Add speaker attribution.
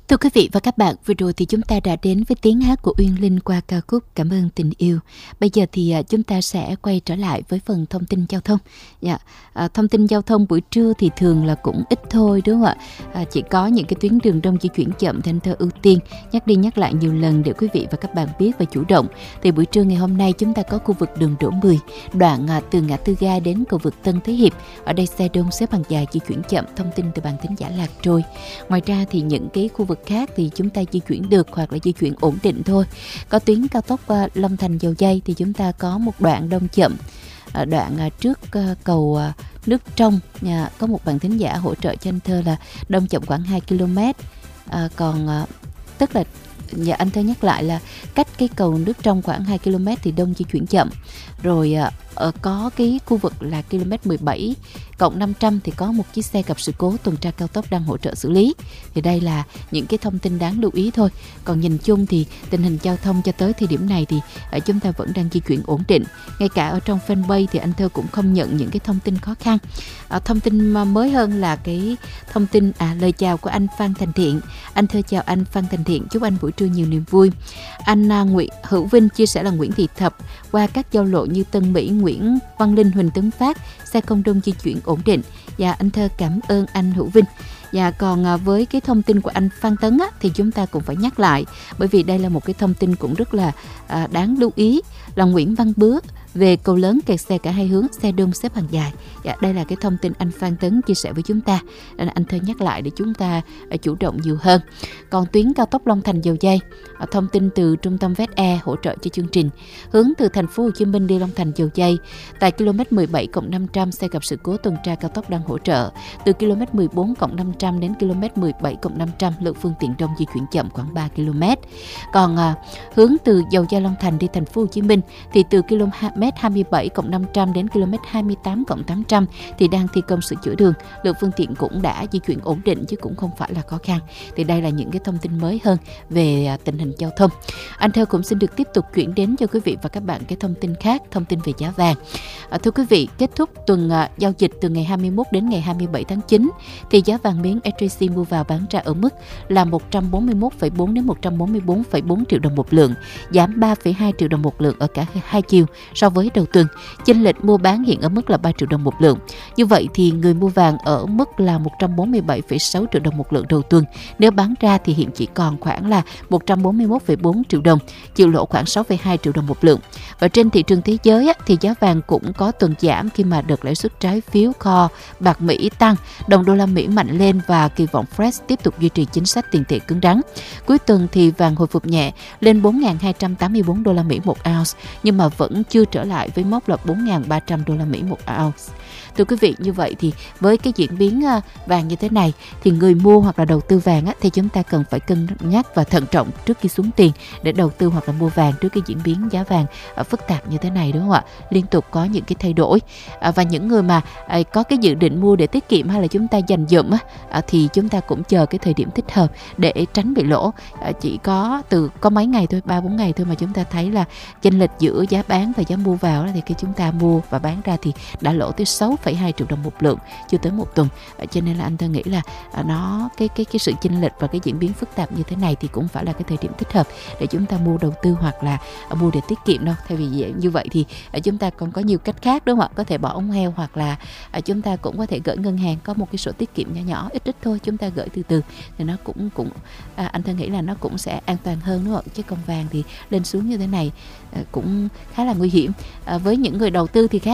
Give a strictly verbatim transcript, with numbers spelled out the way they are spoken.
Speaker 1: Thưa quý vị và các bạn, vừa rồi thì chúng ta đã đến với tiếng hát của Uyên Linh qua ca khúc Cảm ơn tình yêu. Bây giờ thì chúng ta sẽ quay trở lại với phần thông tin giao thông. Dạ, à, thông tin giao thông buổi trưa thì thường là cũng ít thôi đúng không ạ? À, chỉ có những cái tuyến đường đông di chuyển chậm thì anh thơ ưu tiên nhắc đi nhắc lại nhiều lần để quý vị và các bạn biết và chủ động. Thì buổi trưa ngày hôm nay chúng ta có khu vực đường Đỗ mười, đoạn à, từ ngã tư ga đến cầu vượt Tân Thế Hiệp. Ở đây xe đông xếp hàng dài di chuyển chậm, thông tin từ ban thính giả Lạc Trôi. Ngoài ra thì những cái khu vực khác thì chúng ta di chuyển được hoặc là di chuyển ổn định thôi. Có tuyến cao tốc uh, Long Thành Dầu Giây thì chúng ta có một đoạn đông chậm, uh, đoạn uh, trước uh, cầu uh, nước trong, uh, có một bạn thính giả hỗ trợ cho anh Thơ là đông chậm khoảng hai ki lô mét. Uh, còn uh, tức là dạ, anh Thơ nhắc lại là cách cái cầu nước trong khoảng hai ki lô mét thì đông di chuyển chậm. Rồi uh, có cái khu vực là km mười bảy cộng năm trăm thì có một chiếc xe gặp sự cố, tuần tra cao tốc đang hỗ trợ xử lý. Thì đây là những cái thông tin đáng lưu ý thôi. Còn nhìn chung thì tình hình giao thông cho tới thời điểm này thì uh, chúng ta vẫn đang di chuyển ổn định. Ngay cả ở trong fanpage thì anh Thơ cũng không nhận những cái thông tin khó khăn. Uh, thông tin mới hơn là cái thông tin à, lời chào của anh Phan Thành Thiện. Anh Thơ chào anh Phan Thành Thiện, chúc anh buổi trưa nhiều niềm vui. Anh uh, Nguyễn Hữu Vinh chia sẻ là Nguyễn Thị Thập qua các giao lộ như Tân Mỹ, Nguyễn Văn Linh, Huỳnh Tấn Phát, xe không đông di chuyển ổn định. Và anh Thơ cảm ơn anh Hữu Vinh. Và còn với cái thông tin của anh Phan Tấn á, thì chúng ta cũng phải nhắc lại, bởi vì đây là một cái thông tin cũng rất là à, đáng lưu ý, là Nguyễn Văn Bứa về cầu lớn kẹt xe cả hai hướng, xe đông xếp hàng dài. Dạ, đây là cái thông tin anh Phan Tấn chia sẻ với chúng ta. Nên anh Thơ nhắc lại để chúng ta chủ động nhiều hơn. Còn tuyến cao tốc Long Thành Dầu Giây, thông tin từ trung tâm vét e hỗ trợ cho chương trình. Hướng từ thành phố Hồ Chí Minh đi Long Thành Dầu Giây, tại km mười bảy cộng năm trăm xe gặp sự cố, tuần tra cao tốc đang hỗ trợ. Từ km mười bốn cộng năm trăm đến km mười bảy cộng năm trăm, lượng phương tiện đông di chuyển chậm khoảng ba ki lô mét. Còn à, hướng từ Dầu Giây Long Thành đi thành phố Hồ Chí Minh thì từ km hai mươi bảy cộng năm trăm đến km hai mươi tám cộng tám trăm thì đang thi công sửa chữa đường, lượng phương tiện cũng đã di chuyển ổn định chứ cũng không phải là khó khăn. Thì đây là những cái thông tin mới hơn về tình hình giao thông. Anh Thơ cũng xin được tiếp tục chuyển đến cho quý vị và các bạn cái thông tin khác, thông tin về giá vàng. À, thưa quý vị, kết thúc tuần à, giao dịch từ ngày hai mươi mốt đến ngày hai mươi bảy tháng chín thì giá vàng miếng ét gi xê mua vào bán ra ở mức là một trăm bốn mươi mốt phẩy bốn đến một trăm bốn mươi bốn phẩy bốn triệu đồng một lượng, giảm ba phẩy hai triệu đồng một lượng ở cả hai chiều so với đầu tuần. Chênh lệch mua bán hiện ở mức là ba triệu đồng một lượng. Như vậy thì người mua vàng ở mức là một trăm bốn mươi bảy phẩy sáu triệu đồng một lượng đầu tuần. Nếu bán ra thì hiện chỉ còn khoảng là một trăm bốn mươi mốt phẩy bốn triệu đồng, chịu lỗ khoảng sáu phẩy hai triệu đồng một lượng. Và trên thị trường thế giới á, thì giá vàng cũng có tuần giảm khi mà đợt lãi suất trái phiếu kho bạc Mỹ tăng, đồng đô la Mỹ mạnh lên và kỳ vọng Fed tiếp tục duy trì chính sách tiền tệ cứng rắn. Cuối tuần thì vàng hồi phục nhẹ lên bốn nghìn hai trăm tám mươi bốn đô la Mỹ một ounce, nhưng mà vẫn chưa trở lại với mốc là bốn nghìn ba trăm đô la Mỹ một ounce. Thưa quý vị, như vậy thì với cái diễn biến vàng như thế này thì người mua hoặc là đầu tư vàng á, thì chúng ta cần phải cân nhắc và thận trọng trước khi xuống tiền để đầu tư hoặc là mua vàng trước cái diễn biến giá vàng à, phức tạp như thế này, đúng không ạ? Liên tục có những cái thay đổi à, và những người mà à, có cái dự định mua để tiết kiệm hay là chúng ta dành dụm á, à, thì chúng ta cũng chờ cái thời điểm thích hợp để tránh bị lỗ. À, chỉ có từ có mấy ngày thôi, ba bốn ngày thôi mà chúng ta thấy là chênh lệch giữa giá bán và giá mua vào đó, thì khi chúng ta mua và bán ra thì đã lỗ tới sáu phẩy hai triệu đồng một lượng chưa tới một tuần. À, cho nên là anh ta nghĩ là à, nó cái cái cái sự chênh lệch và cái diễn biến phức tạp như thế này thì cũng phải là cái thời điểm thích hợp để chúng ta mua đầu tư hoặc là à, mua để tiết kiệm đâu. Thay vì như vậy thì à, chúng ta còn có nhiều cách khác, đúng không ạ? Có thể bỏ ống heo hoặc là à, chúng ta cũng có thể gửi ngân hàng, có một cái sổ tiết kiệm nhỏ nhỏ ít ít thôi, chúng ta gửi từ từ thì nó cũng cũng à, anh ta nghĩ là nó cũng sẽ an toàn hơn, đúng không? Chứ còn vàng thì lên xuống như thế này à, cũng khá là nguy hiểm. À, với những người đầu tư thì khác.